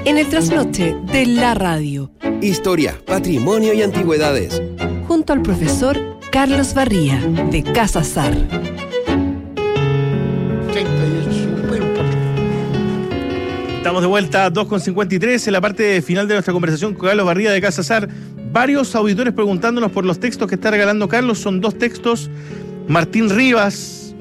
en el trasnoche de la radio. Historia, patrimonio y antigüedades. Junto al profesor Carlos Barría, de Casa Sar. Estamos de vuelta a 2:53 en la parte final de nuestra conversación con Carlos Barría de Casa Sar. Varios auditores preguntándonos por los textos que está regalando Carlos. Son 2 textos. Martín Rivas,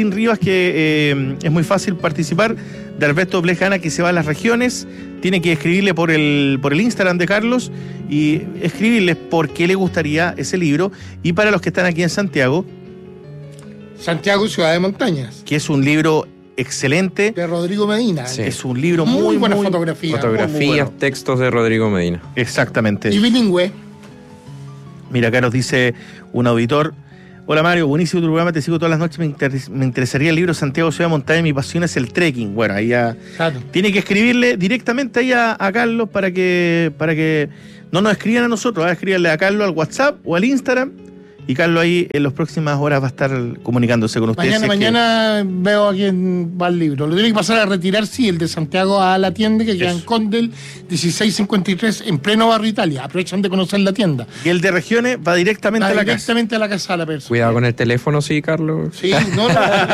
que es muy fácil participar. De Alberto Blejana, que se va a las regiones. Tiene que escribirle por el Instagram de Carlos y escribirles por qué le gustaría ese libro. Y para los que están aquí en Santiago, Ciudad de Montañas, que es un libro excelente. De Rodrigo Medina. Sí. Es un libro muy buena fotografía. Fotografías, muy bueno. Textos de Rodrigo Medina. Exactamente. Y bilingüe. Mira, acá nos dice un auditor: hola Mario, buenísimo tu programa, te sigo todas las noches, me interesaría el libro Santiago Ciudad de Montaña, mi pasión es el trekking. Bueno, ahí ya claro. Tiene que escribirle directamente ahí a Carlos para que no nos escriban a nosotros, va a escribirle a Carlos al WhatsApp o al Instagram. Y Carlos ahí en las próximas horas va a estar comunicándose con ustedes. Mañana veo a quién va el libro. Lo tiene que pasar a retirar, sí, el de Santiago a la tienda, que queda en Condel, 1653, en pleno barrio Italia. Aprovechan de conocer la tienda. Y el de regiones va directamente a la casa. Directamente a la casa de la persona. Cuidado con el teléfono, sí, Carlos. Sí, no.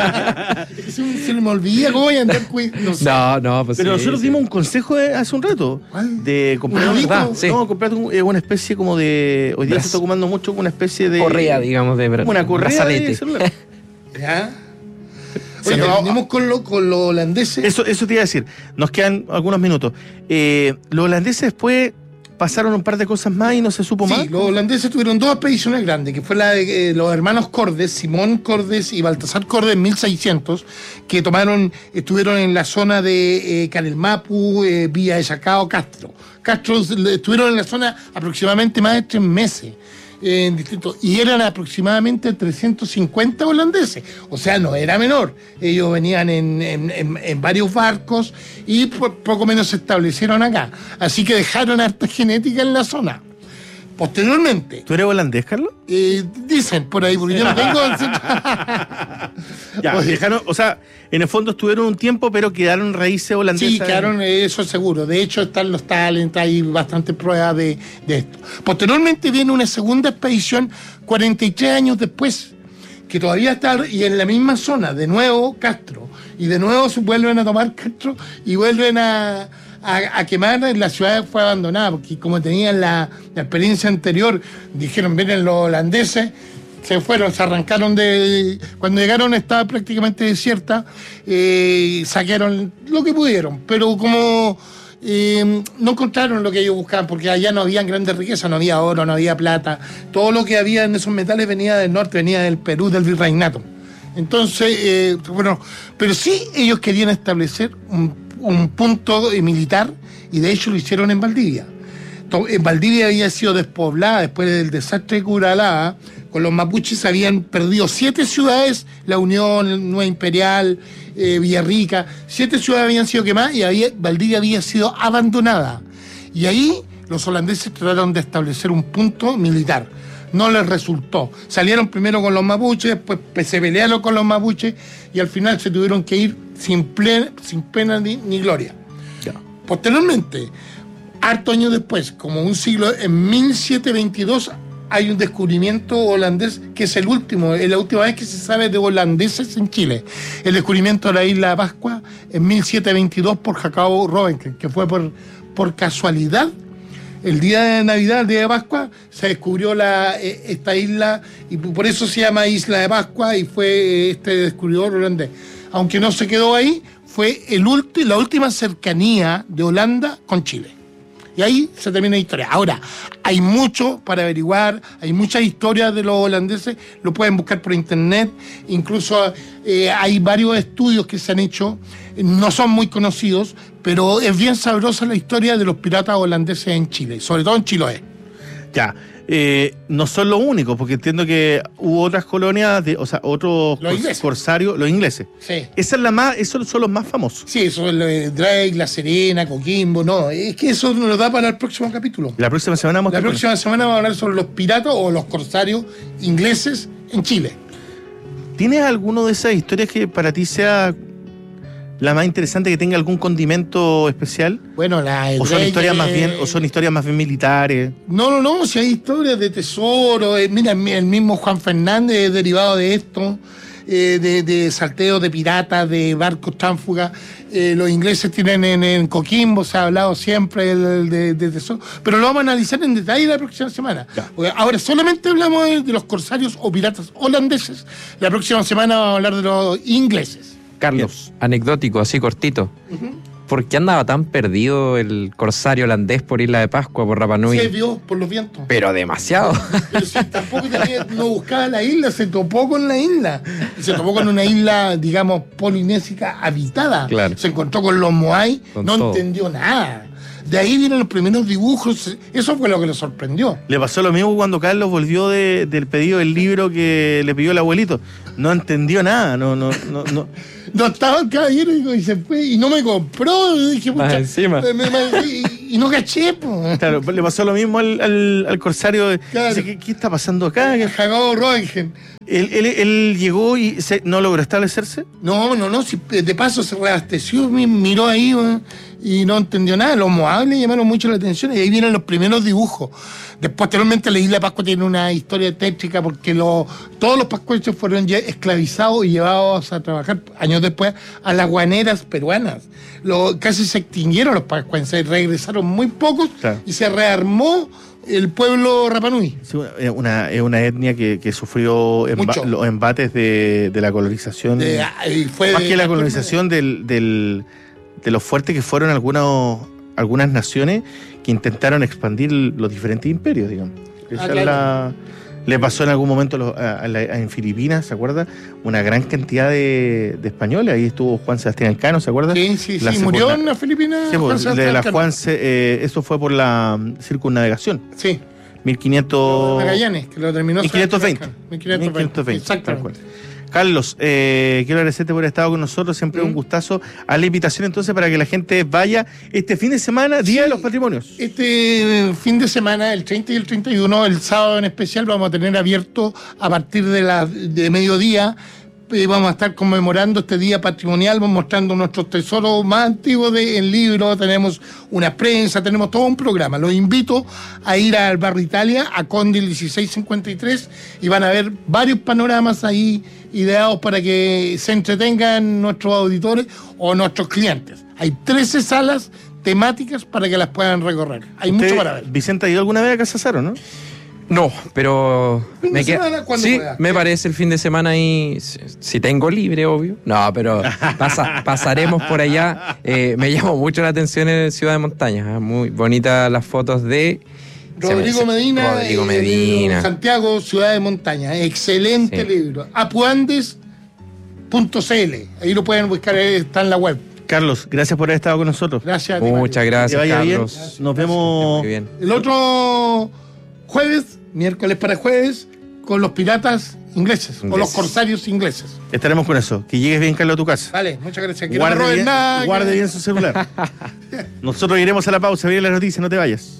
Se me olvida cómo voy a andar. No sé. No, pues pero sí, nosotros dimos un consejo hace un rato. ¿Cuál? De comprar comprar una especie como de. Hoy día se está ocupando mucho una especie de. Correa, digamos, de una correa brazalete. De celular. ¿Ya? Oye, venimos con los holandeses. Eso te iba a decir. Nos quedan algunos minutos. Los holandeses después pasaron un par de cosas más y no se supo más. Sí, los holandeses tuvieron 2 expediciones grandes, que fue la de los hermanos Cordes, Simón Cordes y Baltasar Cordes en 1600, que estuvieron en la zona de Canelmapu, Villa de Chacao, Castro. Estuvieron en la zona aproximadamente más de 3 meses. En distintos, y eran aproximadamente 350 holandeses, o sea, no era menor. Ellos venían en varios barcos y poco menos se establecieron acá, así que dejaron harta genética en la zona. Posteriormente. ¿Tú eres holandés, Carlos? Dicen por ahí, porque yo no tengo. Ya, dejaron, o sea, en el fondo estuvieron un tiempo, pero quedaron raíces holandesas. Sí, quedaron, eso es seguro. De hecho, están los talentos, hay bastantes pruebas de esto. Posteriormente viene una segunda expedición, 43 años después, que todavía está, y en la misma zona, de nuevo Castro, y de nuevo se vuelven a tomar Castro y vuelven a quemar. La ciudad fue abandonada, porque como tenían la experiencia anterior, dijeron, vienen los holandeses, se fueron, se arrancaron cuando llegaron estaba prácticamente desierta, saquearon lo que pudieron, pero como no encontraron lo que ellos buscaban, porque allá no había grandes riquezas, no había oro, no había plata, todo lo que había en esos metales venía del norte, venía del Perú, del virreinato. Entonces, bueno, pero sí ellos querían establecer un punto militar, y de hecho lo hicieron en Valdivia. En Valdivia había sido despoblada después del desastre de Curalá. Con los mapuches habían perdido 7 ciudades, La Unión, Nueva Imperial, Villarrica, 7 ciudades habían sido quemadas y Valdivia había sido abandonada. Y ahí los holandeses trataron de establecer un punto militar. No les resultó. Salieron primero con los mapuches, después se pelearon con los mapuches y al final se tuvieron que ir sin pena ni gloria. Ya. Posteriormente, harto años después, como un siglo, en 1722, hay un descubrimiento holandés que es la última vez que se sabe de holandeses en Chile. El descubrimiento de la isla de Pascua en 1722 por Jacobo Robencke, que fue por casualidad. El día de Navidad, el día de Pascua, se descubrió esta isla y por eso se llama Isla de Pascua, y fue este descubridor holandés. Aunque no se quedó ahí, fue la última cercanía de Holanda con Chile. Y ahí se termina la historia. Ahora, hay mucho para averiguar, hay muchas historias de los holandeses, lo pueden buscar por internet, incluso hay varios estudios que se han hecho, no son muy conocidos, pero es bien sabrosa la historia de los piratas holandeses en Chile, sobre todo en Chiloé. Ya, no son los únicos, porque entiendo que hubo otras colonias, otros corsarios, los ingleses. Sí. Esos son los más famosos. Sí, eso es Drake, La Serena, Coquimbo, no, es que eso nos da para el próximo capítulo. La próxima semana vamos a hablar sobre los piratas o los corsarios ingleses en Chile. ¿Tienes alguno de esas historias que para ti sea la más interesante, que tenga algún condimento especial? Bueno, ¿O son historias más bien militares? No, si hay historias de tesoro. Mira, el mismo Juan Fernández es derivado de esto, de salteos de piratas, de barcos tránsfugas. Los ingleses tienen en Coquimbo, se ha hablado siempre de tesoro, pero lo vamos a analizar en detalle la próxima semana. Ahora solamente hablamos de los corsarios o piratas holandeses. La próxima semana vamos a hablar de los ingleses. Carlos, anecdótico, así cortito. ¿Por qué andaba tan perdido el corsario holandés por Isla de Pascua, por Rapa Nui? Se vio por los vientos. Pero demasiado. Pero si tampoco no buscaba la isla, se topó con la isla. Se topó con una isla, digamos, polinésica habitada. Claro. Se encontró con los Moai, no todo. entendió nada. De ahí vienen los primeros dibujos. Eso fue lo que le sorprendió. Le pasó lo mismo cuando Carlos volvió del pedido del libro que le pidió el abuelito. No entendió nada, no. No estaba el caballero y se fue y no me compró. Y dije, Más encima. Y no caché, pues. Claro, le pasó lo mismo al corsario. Claro. Dice, ¿qué está pasando acá? Jacobo Roentgen. Él llegó y no logró establecerse. No, si de paso se reabasteció, miró ahí y no entendió nada. Los Moab le llamaron mucho la atención y ahí vienen los primeros dibujos. Después, posteriormente, la Isla de Pascua tiene una historia tétrica porque todos los pascuenses fueron ya esclavizados y llevados a trabajar años después a las guaneras peruanas. Casi se extinguieron los pascuenses, regresaron muy pocos, claro, y se rearmó el pueblo Rapa Nui. Sí, es una etnia que sufrió los embates de la colonización. Más que la colonización de lo fuerte que fueron algunas naciones que intentaron expandir los diferentes imperios, digamos. Claro. Le pasó en algún momento en Filipinas, ¿se acuerda? Una gran cantidad de españoles. Ahí estuvo Juan Sebastián Elcano, ¿se acuerda? Sí, murió en las Filipinas. Sí, eso fue por la circunnavegación. Sí. 1500... Magallanes, que lo terminó... 1520. Exactamente. Carlos, quiero agradecerte por haber estado con nosotros, siempre un gustazo. A la invitación entonces para que la gente vaya este fin de semana, Día de los Patrimonios. Este fin de semana, el 30 y el 31, el sábado en especial, vamos a tener abierto a partir de mediodía. Vamos a estar conmemorando este día patrimonial, vamos mostrando nuestros tesoros más antiguos en libros, tenemos una prensa, tenemos todo un programa. Los invito a ir al Barrio Italia, a Condil 1653, y van a ver varios panoramas ahí ideados para que se entretengan nuestros auditores o nuestros clientes. Hay 13 salas temáticas para que las puedan recorrer. Hay mucho para ver. Vicente, ¿ha ido alguna vez a Casa Saro, no? No, pero sí, me parece el fin de semana ahí, si tengo libre, obvio. No, pero pasaremos por allá. Me llamó mucho la atención en Ciudad de Montaña. Muy bonitas las fotos de Rodrigo Medina. Santiago, Ciudad de Montaña. Excelente libro. apuandes.cl. Ahí lo pueden buscar, está en la web. Carlos, gracias por haber estado con nosotros. Gracias. Muchas gracias, que vaya Carlos. Bien. Nos vemos. Muy bien. El otro jueves, miércoles para jueves, con los piratas ingleses. O los corsarios ingleses. Estaremos con eso. Que llegues bien, Carlos, a tu casa. Vale, muchas gracias. Guarde bien su celular. Nosotros iremos a la pausa, vienen las noticias, no te vayas.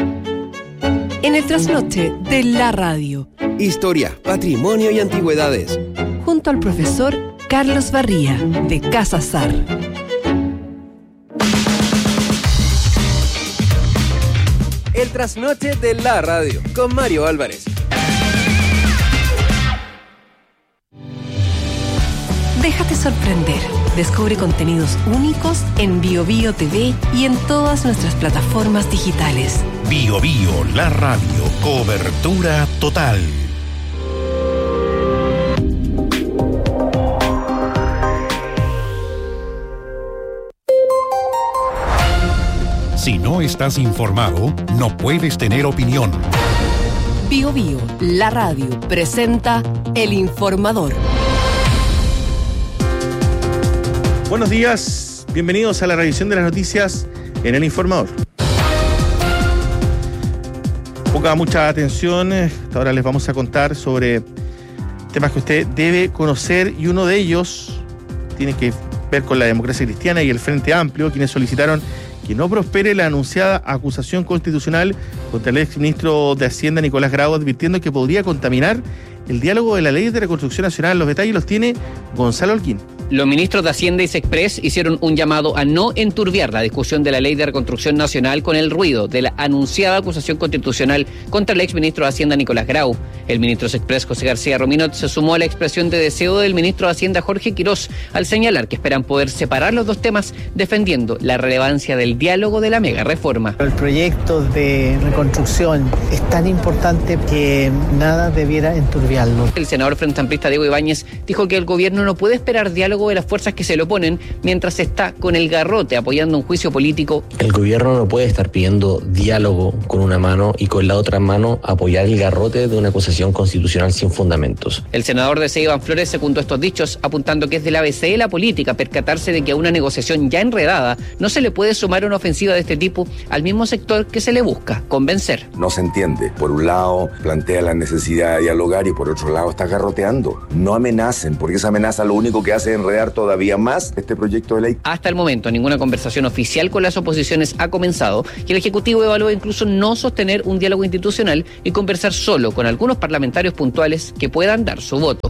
En el trasnoche de la radio. Historia, patrimonio y antigüedades. Junto al profesor Carlos Barría, de Casa Sar. El trasnoche de la radio, con Mario Álvarez. Déjate sorprender. Descubre contenidos únicos en BioBio TV y en todas nuestras plataformas digitales. BioBio, la radio, cobertura total. Si no estás informado, no puedes tener opinión. BioBio, la radio, presenta El Informador. Buenos días, bienvenidos a la revisión de las noticias en El Informador. Mucha atención, ahora les vamos a contar sobre temas que usted debe conocer y uno de ellos tiene que ver con la democracia cristiana y el Frente Amplio, quienes solicitaron que no prospere la anunciada acusación constitucional contra el exministro de Hacienda Nicolás Grau, advirtiendo que podría contaminar el diálogo de la Ley de Reconstrucción Nacional. Los detalles los tiene Gonzalo Holguín. Los ministros de Hacienda y Sexpress hicieron un llamado a no enturbiar la discusión de la Ley de Reconstrucción Nacional con el ruido de la anunciada acusación constitucional contra el exministro de Hacienda Nicolás Grau. El ministro Sexpress José García Rominot se sumó a la expresión de deseo del ministro de Hacienda Jorge Quirós al señalar que esperan poder separar los dos temas, defendiendo la relevancia del diálogo de la mega reforma. El proyecto de reconstrucción es tan importante que nada debiera enturbiarlo. El senador frente amplista Diego Ibáñez dijo que el gobierno no puede esperar diálogo de las fuerzas que se le oponen mientras está con el garrote apoyando un juicio político. El gobierno no puede estar pidiendo diálogo con una mano y con la otra mano apoyar el garrote de una acusación constitucional sin fundamentos. El senador de Iván Flores secundó estos dichos, apuntando que es del ABC de la política percatarse de que a una negociación ya enredada no se le puede sumar una ofensiva de este tipo al mismo sector que se le busca convencer. No se entiende. Por un lado plantea la necesidad de dialogar y por otro lado está garroteando. No amenacen, porque esa amenaza lo único que hace es enredar todavía más este proyecto de ley. Hasta el momento ninguna conversación oficial con las oposiciones ha comenzado y el Ejecutivo evalúa incluso no sostener un diálogo institucional y conversar solo con algunos parlamentarios puntuales que puedan dar su voto.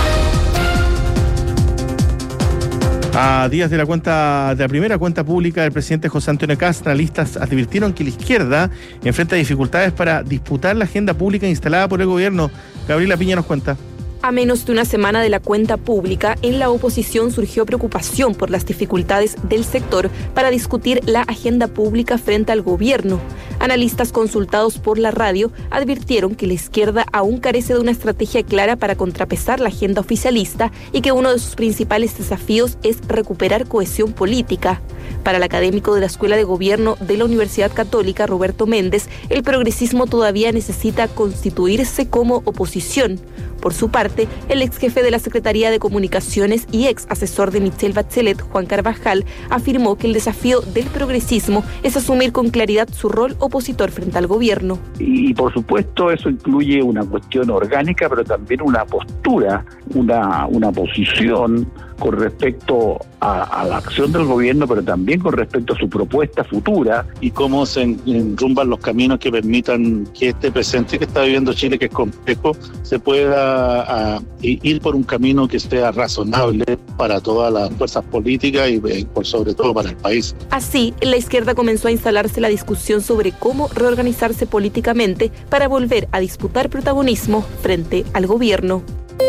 A días de la primera cuenta pública del presidente José Antonio Kast, analistas advirtieron que la izquierda enfrenta dificultades para disputar la agenda pública instalada por el gobierno. Gabriela Piña nos cuenta. A menos de una semana de la cuenta pública, en la oposición surgió preocupación por las dificultades del sector para discutir la agenda pública frente al gobierno. Analistas consultados por la radio advirtieron que la izquierda aún carece de una estrategia clara para contrapesar la agenda oficialista y que uno de sus principales desafíos es recuperar cohesión política. Para el académico de la Escuela de Gobierno de la Universidad Católica, Roberto Méndez, el progresismo todavía necesita constituirse como oposición. Por su parte, el ex jefe de la Secretaría de Comunicaciones y ex asesor de Michelle Bachelet, Juan Carvajal, afirmó que el desafío del progresismo es asumir con claridad su rol opositor frente al gobierno. Y por supuesto eso incluye una cuestión orgánica, pero también una postura, una posición con respecto a la acción del gobierno, pero también con respecto a su propuesta futura. Y cómo se enrumban los caminos que permitan que este presente que está viviendo Chile, que es complejo, se pueda ir por un camino que sea razonable para todas las fuerzas políticas y por sobre todo para el país. Así, en la izquierda comenzó a instalarse la discusión sobre cómo reorganizarse políticamente para volver a disputar protagonismo frente al gobierno.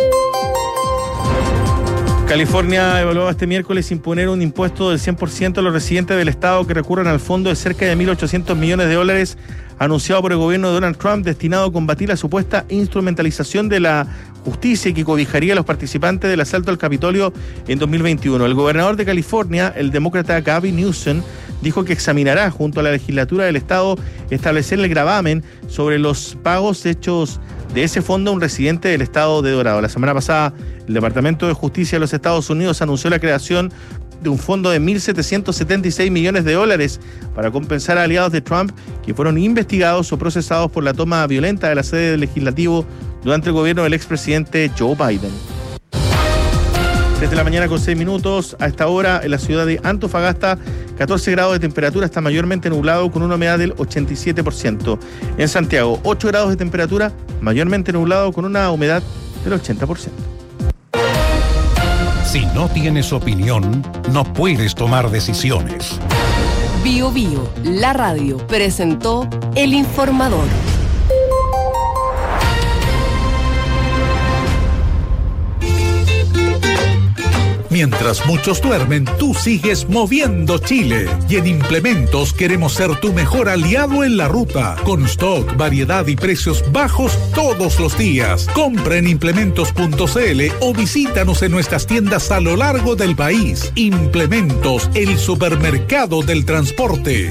California evaluaba este miércoles imponer un impuesto del 100% a los residentes del estado que recurran al fondo de cerca de $1.800 millones anunciado por el gobierno de Donald Trump, destinado a combatir la supuesta instrumentalización de la justicia y que cobijaría a los participantes del asalto al Capitolio en 2021. El gobernador de California, el demócrata Gavin Newsom, dijo que examinará junto a la legislatura del estado establecer el gravamen sobre los pagos hechos de ese fondo a un residente del estado de Dorado. La semana pasada, el Departamento de Justicia de los Estados Unidos anunció la creación de un fondo de $1.776 millones para compensar a aliados de Trump que fueron investigados o procesados por la toma violenta de la sede del legislativo durante el gobierno del expresidente Joe Biden. Desde la mañana con 6 minutos, a esta hora en la ciudad de Antofagasta, 14 grados de temperatura, está mayormente nublado con una humedad del 87%. En Santiago, 8 grados de temperatura, mayormente nublado con una humedad del 80%. Si no tienes opinión, no puedes tomar decisiones. Bio Bio, la radio, presentó El Informador. Mientras muchos duermen, tú sigues moviendo Chile. Y en Implementos queremos ser tu mejor aliado en la ruta. Con stock, variedad y precios bajos todos los días. Compra en implementos.cl o visítanos en nuestras tiendas a lo largo del país. Implementos, el supermercado del transporte.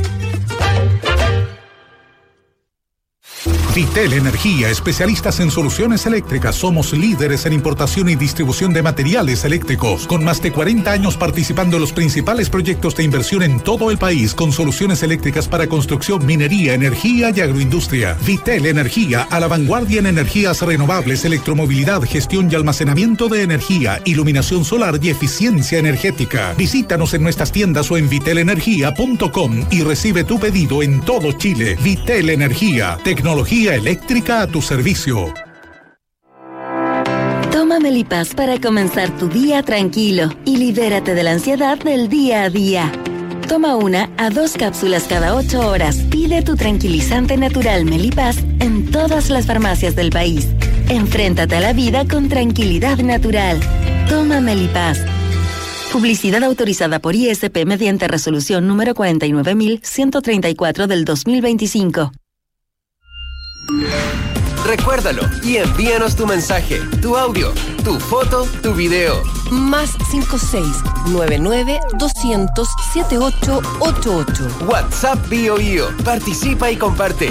Vitel Energía, especialistas en soluciones eléctricas. Somos líderes en importación y distribución de materiales eléctricos. Con más de 40 años participando en los principales proyectos de inversión en todo el país, con soluciones eléctricas para construcción, minería, energía y agroindustria. Vitel Energía, a la vanguardia en energías renovables, electromovilidad, gestión y almacenamiento de energía, iluminación solar y eficiencia energética. Visítanos en nuestras tiendas o en vitelenergia.com y recibe tu pedido en todo Chile. Vitel Energía, tecnología eléctrica a tu servicio. Tómame Melipaz para comenzar tu día tranquilo y libérate de la ansiedad del día a día. Toma 1 a 2 cápsulas cada 8 horas. Pide tu tranquilizante natural Melipaz en todas las farmacias del país. Enfréntate a la vida con tranquilidad natural. Toma Melipaz. Publicidad autorizada por ISP mediante resolución número 49134 del 2025. Recuérdalo y envíanos tu mensaje, tu audio, tu foto, tu video. Más 5699-200-7888. WhatsApp BioBio. Participa y comparte.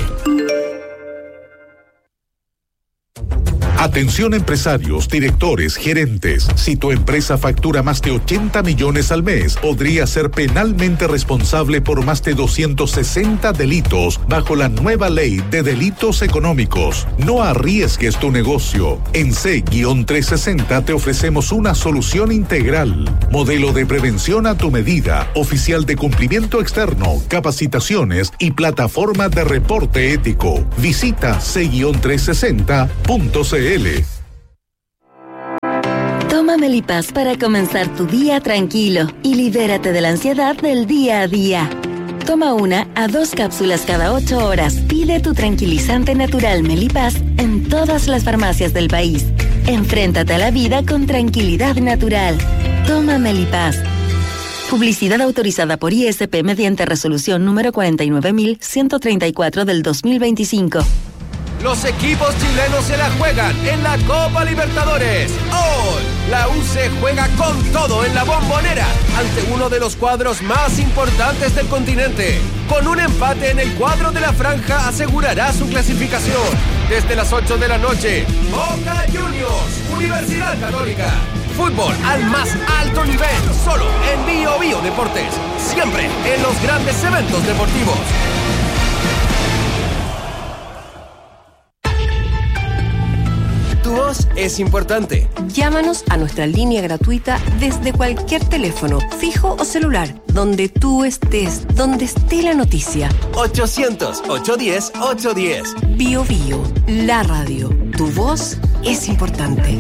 Atención empresarios, directores, gerentes. Si tu empresa factura más de 80 millones al mes, podría ser penalmente responsable por más de 260 delitos bajo la nueva ley de delitos económicos. No arriesgues tu negocio. En C-360 te ofrecemos una solución integral. Modelo de prevención a tu medida, oficial de cumplimiento externo, capacitaciones y plataforma de reporte ético. Visita C-360.cl. Toma Melipaz para comenzar tu día tranquilo y libérate de la ansiedad del día a día. Toma 1 a 2 cápsulas cada 8 horas. Pide tu tranquilizante natural Melipaz en todas las farmacias del país. Enfréntate a la vida con tranquilidad natural. Toma Melipaz. Publicidad autorizada por ISP mediante resolución número 49134 del 2025. Los equipos chilenos se la juegan en la Copa Libertadores. Hoy, la U se juega con todo en la Bombonera ante uno de los cuadros más importantes del continente. Con un empate en el cuadro de la franja asegurará su clasificación. Desde las 8 de la noche, Boca Juniors, Universidad Católica. Fútbol al más alto nivel, solo en BioBio Deportes. Siempre en los grandes eventos deportivos. Tu voz es importante. Llámanos a nuestra línea gratuita desde cualquier teléfono, fijo o celular, donde tú estés, donde esté la noticia. 800-810-810. BioBio, la radio. Tu voz es importante.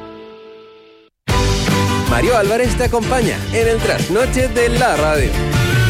Mario Álvarez te acompaña en el trasnoche de la radio.